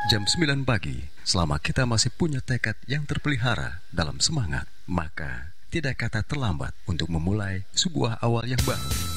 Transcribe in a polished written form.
Jam 9 pagi, selama kita masih punya tekad yang terpelihara dalam semangat, maka tidak kata terlambat untuk memulai sebuah awal yang baru.